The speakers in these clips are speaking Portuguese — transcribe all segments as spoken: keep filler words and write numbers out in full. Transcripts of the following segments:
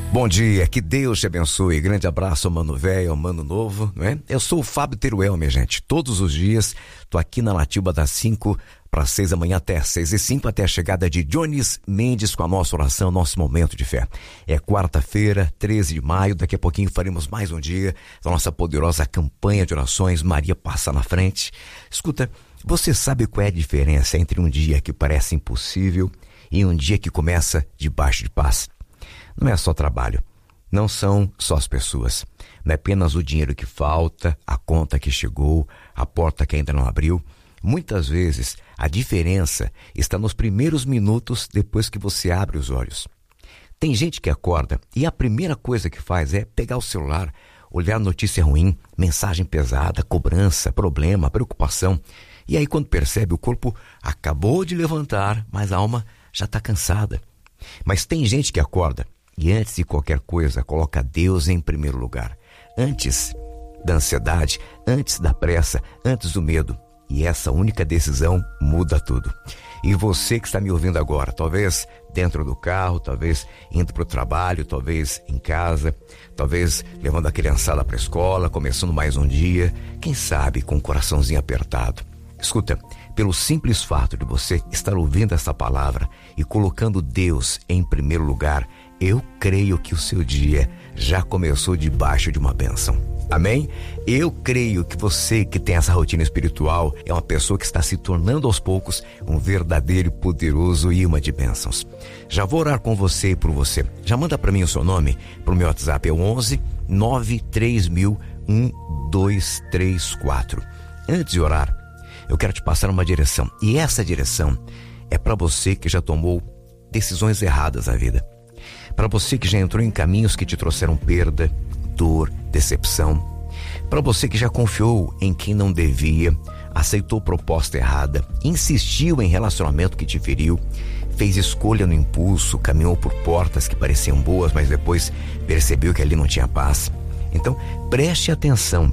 Bom dia, que Deus te abençoe. Grande abraço, mano velho, mano novo, não é? Eu sou o Fábio Teruel, minha gente. Todos os dias tô aqui na Nativa das cinco para seis da manhã até seis e cinco, até a chegada de Jones Mendes com a nossa oração, nosso momento de fé. É quarta-feira, treze de maio, daqui a pouquinho faremos mais um dia da nossa poderosa campanha de orações, Maria Passa na Frente. Escuta, você sabe qual é a diferença entre um dia que parece impossível e um dia que começa debaixo de paz? Não é só trabalho, não são só as pessoas, não é apenas o dinheiro que falta, a conta que chegou, a porta que ainda não abriu. Muitas vezes a diferença está nos primeiros minutos depois que você abre os olhos. Tem gente que acorda e a primeira coisa que faz é pegar o celular, olhar notícia ruim, mensagem pesada, cobrança, problema, preocupação. E aí quando percebe, o corpo acabou de levantar, mas a alma já está cansada. Mas tem gente que acorda e antes de qualquer coisa coloca Deus em primeiro lugar. Antes da ansiedade, antes da pressa, antes do medo. E essa única decisão muda tudo. E você que está me ouvindo agora, talvez dentro do carro, talvez indo para o trabalho, talvez em casa, talvez levando a criançada para a escola, começando mais um dia, quem sabe com o coraçãozinho apertado. Escuta, pelo simples fato de você estar ouvindo essa palavra e colocando Deus em primeiro lugar, eu creio que o seu dia já começou debaixo de uma bênção. Amém? Eu creio que você que tem essa rotina espiritual é uma pessoa que está se tornando aos poucos um verdadeiro e poderoso imã de bênçãos. Já vou orar com você e por você. Já manda para mim o seu nome para o meu WhatsApp, é o onze nove três mil um dois três quatro. Antes de orar, eu quero te passar uma direção. E essa direção é para você que já tomou decisões erradas na vida. Para você que já entrou em caminhos que te trouxeram perda, dor, decepção. Para você que já confiou em quem não devia, aceitou proposta errada, insistiu em relacionamento que te feriu, fez escolha no impulso, caminhou por portas que pareciam boas, mas depois percebeu que ali não tinha paz. Então, preste atenção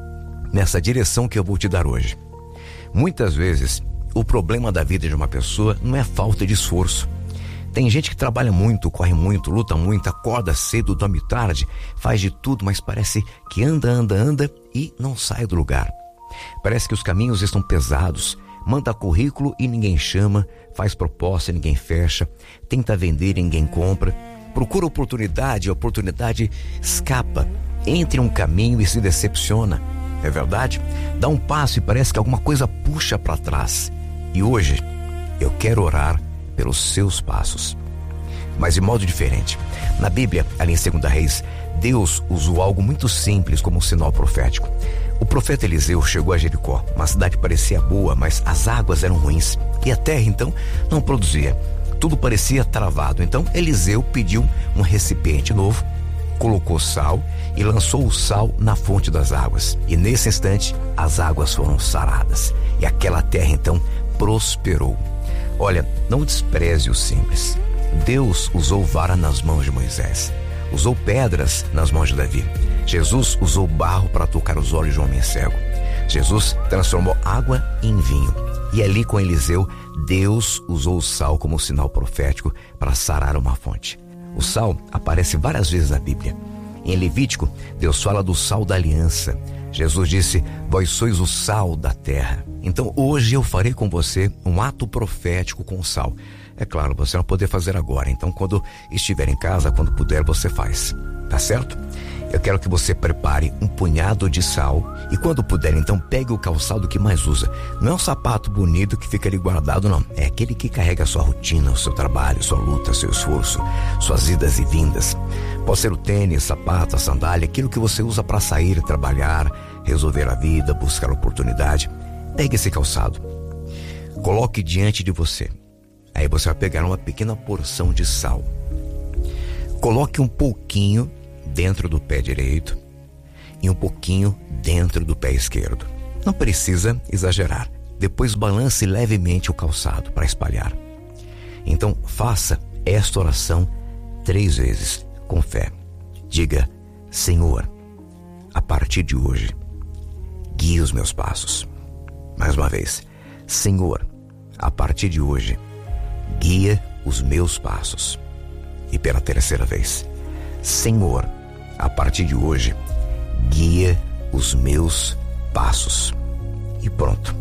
nessa direção que eu vou te dar hoje. Muitas vezes, o problema da vida de uma pessoa não é falta de esforço. Tem gente que trabalha muito, corre muito, luta muito, acorda cedo, dorme tarde, faz de tudo, mas parece que anda, anda, anda e não sai do lugar. Parece que os caminhos estão pesados, manda currículo e ninguém chama, faz proposta e ninguém fecha, tenta vender e ninguém compra, procura oportunidade, a oportunidade escapa, entra em um caminho e se decepciona. É verdade? Dá um passo e parece que alguma coisa puxa para trás. E hoje eu quero orar pelos seus passos, mas de modo diferente. Na Bíblia, ali em Segunda Reis, Deus usou algo muito simples como um sinal profético. O profeta Eliseu chegou a Jericó, uma cidade que parecia boa, mas as águas eram ruins e a terra então não produzia. Tudo parecia travado. Então Eliseu pediu um recipiente novo, colocou sal e lançou o sal na fonte das águas. E nesse instante as águas foram saradas e aquela terra então prosperou. Olha, não despreze o simples. Deus usou vara nas mãos de Moisés, usou pedras nas mãos de Davi. Jesus usou barro para tocar os olhos de um homem cego. Jesus transformou água em vinho. E ali com Eliseu, Deus usou o sal como sinal profético para sarar uma fonte. O sal aparece várias vezes na Bíblia. Em Levítico, Deus fala do sal da aliança. Jesus disse, vós sois o sal da terra. Então hoje eu farei com você um ato profético com o sal. É claro, você não vai poder fazer agora. Então quando estiver em casa, quando puder, você faz. Tá certo? Eu quero que você prepare um punhado de sal e quando puder, então pegue o calçado que mais usa. Não é um sapato bonito que fica ali guardado, não. É aquele que carrega a sua rotina, o seu trabalho, sua luta, seu esforço, suas idas e vindas. Pode ser o tênis, sapato, a sandália, aquilo que você usa para sair, trabalhar, resolver a vida, buscar oportunidade. Pegue esse calçado, coloque diante de você. Aí você vai pegar uma pequena porção de sal. Coloque um pouquinho dentro do pé direito e um pouquinho dentro do pé esquerdo. Não precisa exagerar. Depois balance levemente o calçado para espalhar. Então faça esta oração três vezes com fé. Diga, Senhor, a partir de hoje, guie os meus passos. Mais uma vez, Senhor, a partir de hoje, guia os meus passos. E pela terceira vez, Senhor, a partir de hoje, guia os meus passos. E pronto.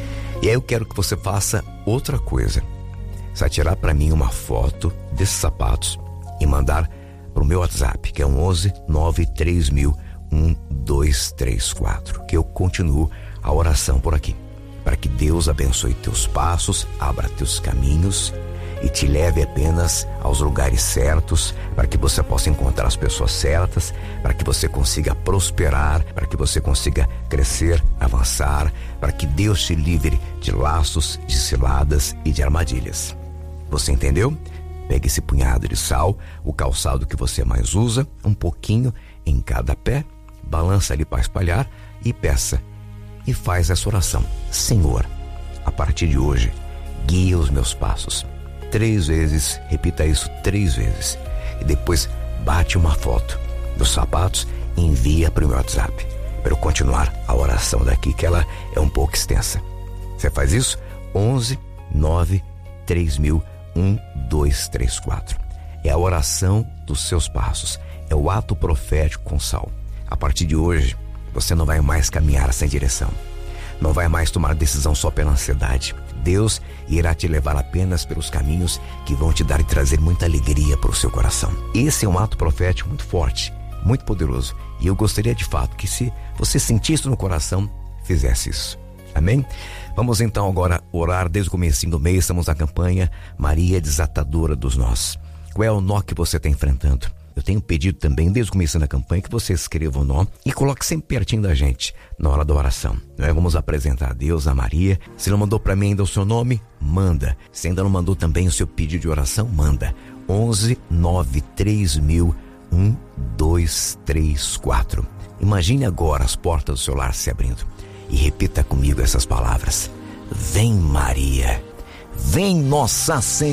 E aí eu quero que você faça outra coisa. Você vai tirar para mim uma foto desses sapatos e mandar para o meu WhatsApp, que é um onze nove três mil um dois três quatro, que eu continuo a oração por aqui, para que Deus abençoe teus passos, abra teus caminhos e te leve apenas aos lugares certos, para que você possa encontrar as pessoas certas, para que você consiga prosperar, para que você consiga crescer, avançar, para que Deus te livre de laços, de ciladas e de armadilhas. Você entendeu? Pegue esse punhado de sal, o calçado que você mais usa, um pouquinho em cada pé, balança ali para espalhar e peça. E faz essa oração. Senhor, a partir de hoje, guia os meus passos. Três vezes, repita isso três vezes. E depois bate uma foto dos sapatos e envia para o meu WhatsApp, para eu continuar a oração daqui, que ela é um pouco extensa. Você faz isso? onze nove três mil um dois três quatro. É a oração dos seus passos. É o ato profético com sal. A partir de hoje, você não vai mais caminhar sem direção. Não vai mais tomar decisão só pela ansiedade. Deus irá te levar apenas pelos caminhos que vão te dar e trazer muita alegria para o seu coração. Esse é um ato profético muito forte, muito poderoso. E eu gostaria de fato que, se você sentisse no coração, fizesse isso. Amém? Vamos então agora orar desde o começo do mês. Estamos na campanha Maria Desatadora dos Nós. Qual é o nó que você está enfrentando? Eu tenho pedido também, desde o começo da campanha, que você escreva o nó e coloque sempre pertinho da gente, na hora da oração. Nós vamos apresentar a Deus, a Maria. Se não mandou para mim ainda o seu nome, manda. Se ainda não mandou também o seu pedido de oração, manda. onze nove três mil um dois três quatro. Imagine agora as portas do seu lar se abrindo e repita comigo essas palavras. Vem, Maria. Vem, Nossa Senhora.